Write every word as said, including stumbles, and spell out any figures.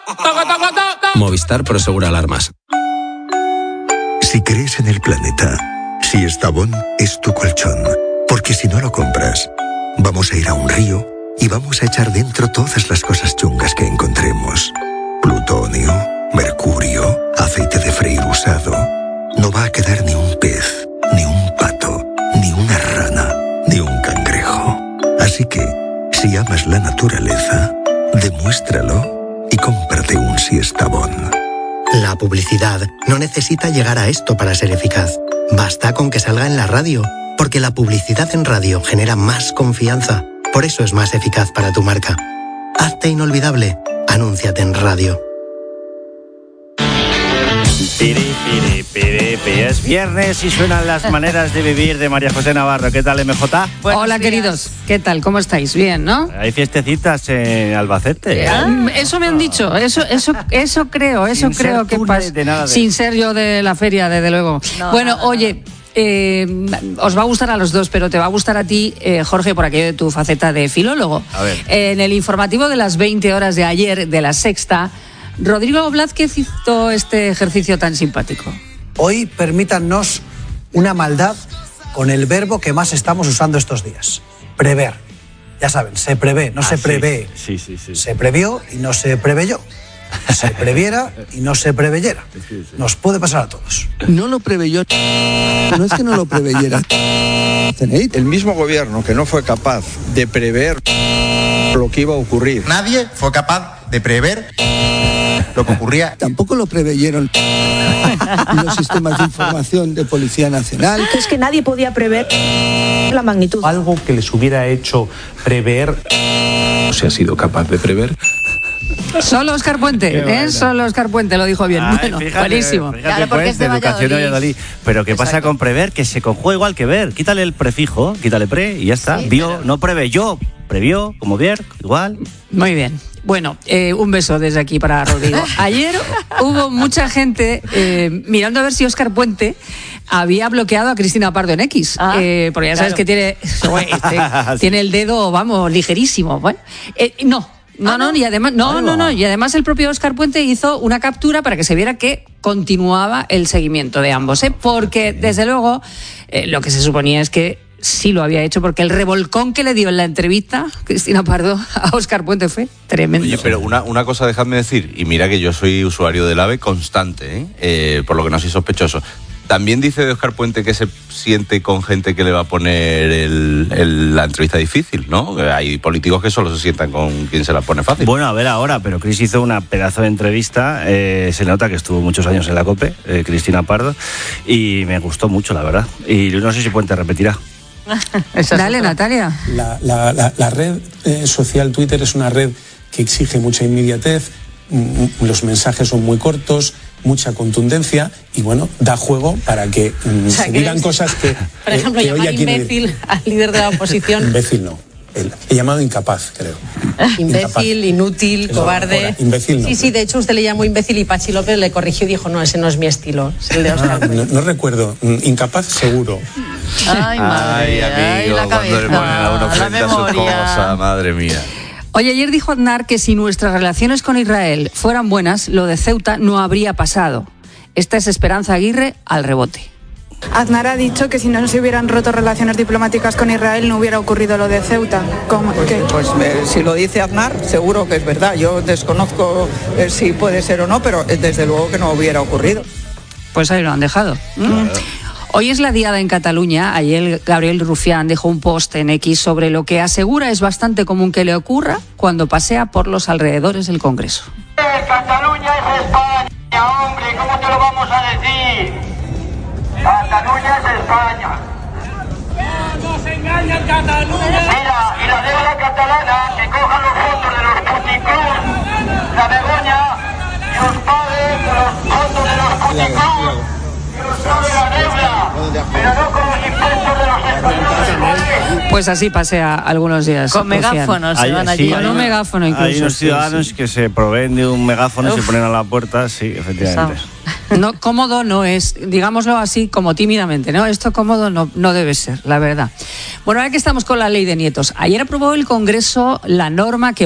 Movistar Prosegura Alarmas. Si crees en el planeta, si Estavón es tu colchón. Porque si no lo compras, vamos a ir a un río y vamos a echar dentro todas las cosas chungas que encontremos. Plutonio, mercurio, aceite de freír usado. No va a quedar ni un pez, ni un pato, ni una rana, ni un cangrejo. Así que, si amas la naturaleza, demuéstralo y cómprate un Siestabón. La publicidad no necesita llegar a esto para ser eficaz. Basta con que salga en la radio, porque la publicidad en radio genera más confianza. Por eso es más eficaz para tu marca. Hazte inolvidable. Anúnciate en radio. Piri, piri, piri, piri. Es viernes y suenan las maneras de vivir de María José Navarro. ¿Qué tal, M J? Buenos Hola, días. queridos. ¿Qué tal? ¿Cómo estáis? Bien, ¿no? Hay fiestecitas en Albacete. Ah, eso me han dicho, eso, eso, eso creo, eso Sin creo ser que tú pasa. de nada de- Sin ser yo de la feria, desde luego. No, bueno, nada, oye. Eh, os va a gustar a los dos, pero te va a gustar a ti, eh, Jorge, por aquello de tu faceta de filólogo. A ver. Eh, en el informativo de las veinte horas de ayer, de La Sexta, Rodrigo Blázquez hizo este ejercicio tan simpático. Hoy permítanos una maldad con el verbo que más estamos usando estos días. Prever. Ya saben, se prevé, no Ah, se sí. prevé. Sí, sí, sí. Se previó y no se preveyó. Se previera y no se preveyera. Nos puede pasar a todos. No lo preveyó. No es que no lo preveyera. El mismo gobierno que no fue capaz de prever lo que iba a ocurrir. Nadie fue capaz de prever lo que ocurría. Tampoco lo preveyeron los sistemas de información de Policía Nacional. Es que nadie podía prever la magnitud. Algo que les hubiera hecho prever. ¿No se ha sido capaz de prever? Solo Óscar Puente, Qué ¿eh? bueno. Solo Óscar Puente, lo dijo bien. Ay, bueno, fíjate, buenísimo. fíjate, Claro, porque pues, es de educación de Valladolid. Valladolid. Pero ¿qué pasa Exacto. con prever? Que se conjuga igual que ver. Quítale el prefijo, quítale pre y ya está. Sí, Vio, pero- no preveyó. Previó, como ver, igual. Muy bien. Bueno, eh, un beso desde aquí para Rodrigo. Ayer hubo mucha gente eh, mirando a ver si Óscar Puente había bloqueado a Cristina Pardo en X. Ah, eh, porque ya sabes claro. que tiene, este, Sí. tiene el dedo, vamos, ligerísimo. Bueno, eh, no. No, Ah, no, ¿no? y además, no, Ahí no, va. no, y además el propio Óscar Puente hizo una captura para que se viera que continuaba el seguimiento de ambos, ¿eh? Porque desde luego eh, lo que se suponía es que sí lo había hecho, porque el revolcón que le dio en la entrevista Cristina Pardo a Óscar Puente fue tremendo. Oye, pero una, una cosa dejadme decir, y mira que yo soy usuario del AVE constante, ¿eh? Eh, por lo que no soy sospechoso. También dice de Óscar Puente que se siente con gente que le va a poner el, el- la entrevista difícil, ¿no? Hay políticos que solo se sientan con quien se la pone fácil. Bueno, a ver ahora, pero Cris hizo una pedazo de entrevista. Eh, se nota que estuvo muchos años en la COPE, eh, Cristina Pardo, y me gustó mucho, la verdad. Y no sé si Puente repetirá. Dale, Natalia. La, la- la- la red eh, social Twitter es una red que exige mucha inmediatez, mm, los mensajes son muy cortos, mucha contundencia y bueno, da juego para que mm, O sea, se que digan es- cosas que, Por eh, ejemplo, que llamar oye a quien- imbécil al líder de la oposición. Imbécil no. El- he llamado incapaz, creo. Imbécil, inútil, Eso, cobarde. ahora, imbécil no. Sí, sí, de hecho usted le llamó imbécil y Pachi López le corrigió y dijo, no, ese no es mi estilo, es el de Óscar No, Puente. no recuerdo. Mm, Incapaz seguro. Ay, madre. Ay, Ay, amigo, la cuando le cabeza, ponen a uno la frente a su memoria. cosa, madre mía. Oye, ayer dijo Aznar que si nuestras relaciones con Israel fueran buenas, lo de Ceuta no habría pasado. Esta es Esperanza Aguirre al rebote. Aznar ha dicho que si no se hubieran roto relaciones diplomáticas con Israel no hubiera ocurrido lo de Ceuta. ¿Cómo? ¿Qué? Pues eh, si lo dice Aznar, seguro que es verdad. Yo desconozco eh, si puede ser o no, pero eh, desde luego que no hubiera ocurrido. Pues ahí lo han dejado. ¿Mm? Hoy es la diada en Cataluña. Ayer Gabriel Rufián dejó un post en X sobre lo que asegura es bastante común que le ocurra cuando pasea por los alrededores del Congreso. Cataluña es España, hombre, ¿cómo te lo vamos a decir? Cataluña es España. ¡Nos engañan Cataluña! Mira, y la deuda catalana que coja los fondos de los puticlubs, la Begoña, y los pague con los fondos de los puticlubs, y los pague la deuda, pero no con los impuestos de los españoles, ¿vale? Pues así pasea algunos días. Con Rufián. megáfonos se Hay- van sí, allí. Con hay un una- megáfono incluso. Hay unos sí, ciudadanos sí. que se proveen de un megáfono y se Uf. ponen a la puerta, sí, efectivamente. No, cómodo no es, digámoslo así, como tímidamente, ¿no? Esto cómodo no, no debe ser, la verdad. Bueno, ahora que estamos con la ley de nietos. Ayer aprobó el Congreso la norma que